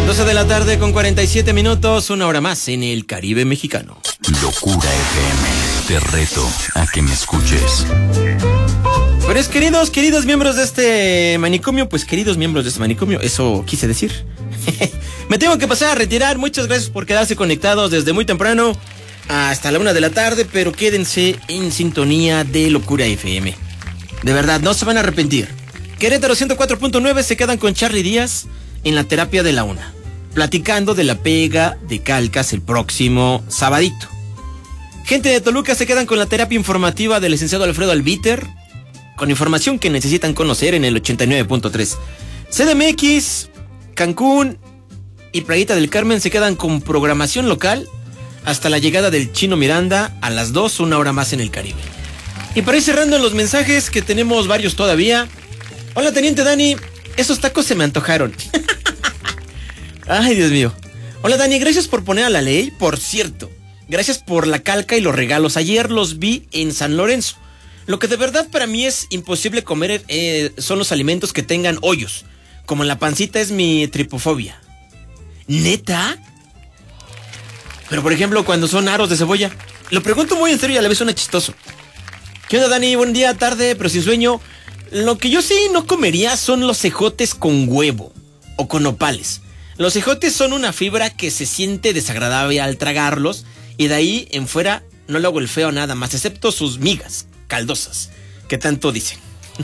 12 de la tarde con 47 minutos, una hora más en el Caribe mexicano. Locura FM, te reto a que me escuches. Pues queridos miembros de este manicomio, eso quise decir. Me tengo que pasar a retirar, muchas gracias por quedarse conectados desde muy temprano hasta la 1 de la tarde, pero quédense en sintonía de Locura FM. De verdad, no se van a arrepentir. Querétaro 104.9 se quedan con Charly Díaz en la terapia de la 1, platicando de la pega de Calcas el próximo sabadito. Gente de Toluca se quedan con la terapia informativa del licenciado Alfredo Albiter, con información que necesitan conocer en el 89.3. CDMX, Cancún y Playita del Carmen se quedan con programación local hasta la llegada del Chino Miranda a las 2, una hora más en el Caribe. Y para ir cerrando los mensajes, que tenemos varios todavía. Hola, Teniente Dani, esos tacos se me antojaron. Ay, Dios mío. Hola, Dani, gracias por poner a la ley. Por cierto, gracias por la calca y los regalos. Ayer los vi en San Lorenzo. Lo que de verdad para mí es imposible comer son los alimentos que tengan hoyos. Como en la pancita es mi tripofobia. ¿Neta? Pero por ejemplo, cuando son aros de cebolla. Lo pregunto muy en serio y a la vez suena chistoso. ¿Qué onda, Dani? Buen día, tarde, pero sin sueño. Lo que yo sí no comería son los ejotes con huevo o con nopales. Los ejotes son una fibra que se siente desagradable al tragarlos y de ahí en fuera no le hago el feo nada más, excepto sus migas caldosas, que tanto dicen.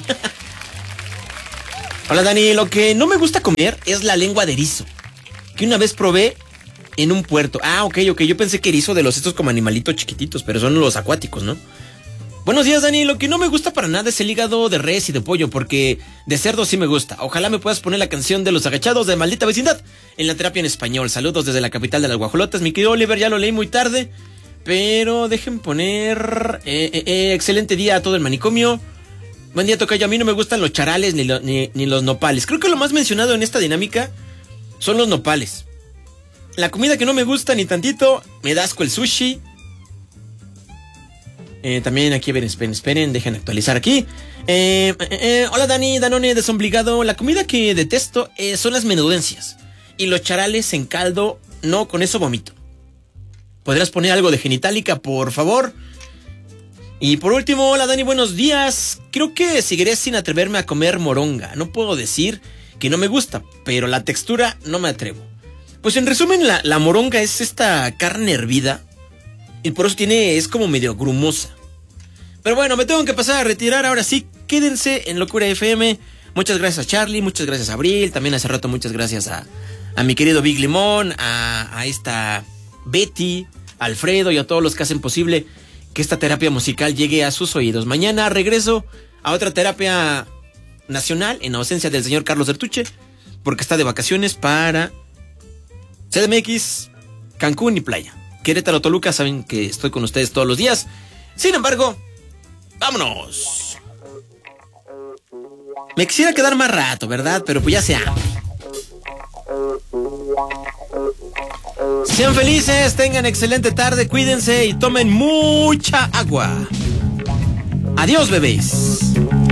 Hola, Dani, lo que no me gusta comer es la lengua de erizo, que una vez probé en un puerto. Ok, yo pensé que erizo de los estos como animalitos chiquititos, pero son los acuáticos, ¿no? Buenos días, Dani, lo que no me gusta para nada es el hígado de res y de pollo, porque de cerdo sí me gusta. Ojalá me puedas poner la canción de Los Agachados de Maldita Vecindad en la terapia en español. Saludos desde la capital de las guajolotas, mi querido Oliver, ya lo leí muy tarde. Pero dejen poner... excelente día a todo el manicomio. Buen día, tocayo. A mí no me gustan los charales ni los nopales. Creo que lo más mencionado en esta dinámica son los nopales. La comida que no me gusta ni tantito, me da asco el sushi. También aquí, esperen, dejen actualizar aquí. Hola, Dani, Danone desombligado. La comida que detesto son las menudencias. Y los charales en caldo, no, con eso vomito. ¿Podrías poner algo de Genitalica, por favor? Y por último, hola Dani, buenos días. Creo que seguiré sin atreverme a comer moronga. No puedo decir que no me gusta, pero la textura no me atrevo. Pues en resumen, la moronga es esta carne hervida y por eso es como medio grumosa. Pero bueno, me tengo que pasar a retirar. Ahora sí, quédense en Locura FM. Muchas gracias a Charly, muchas gracias a Abril. También hace rato muchas gracias a mi querido Big Limón, a esta... Betty, Alfredo y a todos los que hacen posible que esta terapia musical llegue a sus oídos. Mañana regreso a otra terapia nacional en ausencia del señor Carlos Ertuche, porque está de vacaciones para CDMX, Cancún y Playa. Querétaro, Toluca, saben que estoy con ustedes todos los días. Sin embargo, vámonos. Me quisiera quedar más rato, ¿verdad? Pero pues ya sea. Sean felices, tengan excelente tarde, cuídense y tomen mucha agua. Adiós, bebés.